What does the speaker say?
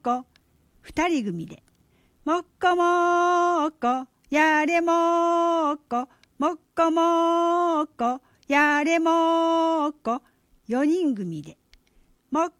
こ二人組でもっこもっこやれもっこもっこもっこやれもっこ四人組でもっ